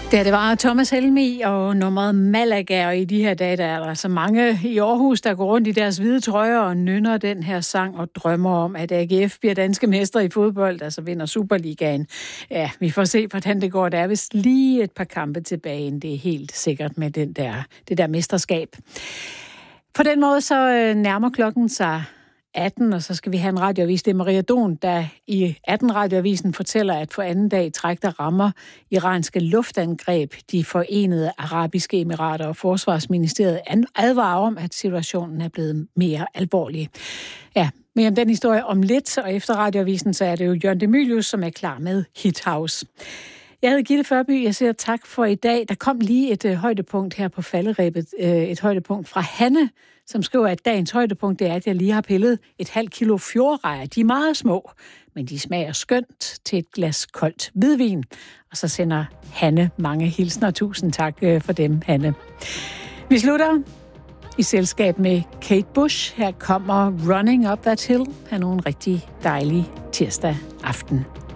Det var Thomas Helmig og nummeret Malaga, og i de her dage, der er der så mange i Aarhus, der går rundt i deres hvide trøjer og nynner den her sang og drømmer om, at AGF bliver danske mestre i fodbold, altså vinder Superligaen. Ja, vi får se, hvordan det går. Der er vist lige et par kampe tilbage, inden det er helt sikkert med det der mesterskab. På den måde så nærmer klokken sig 18, og så skal vi have en radioavis. Det er Maria Don, der i 18-radioavisen fortæller, at for anden dag i træk, der rammer iranske luftangreb de Forenede Arabiske Emirater, og Forsvarsministeriet advarer om, at situationen er blevet mere alvorlig. Ja, mere om den historie om lidt, og efter radioavisen, så er det jo Jørgen Demilius, som er klar med Hit House. Jeg hedder Gitte Førby, jeg siger tak for i dag. Der kom lige et højdepunkt her på falderebet, et højdepunkt fra Hanne, som skriver, at dagens højdepunkt det er, at jeg lige har pillet et halvt kilo fjordrejer. De er meget små, men de smager skønt til et glas koldt hvidvin. Og så sender Hanne mange hilsner. Tusind tak for dem, Hanne. Vi slutter i selskab med Kate Bush. Her kommer Running Up That Hill. Ha' en rigtig dejlig tirsdag aften.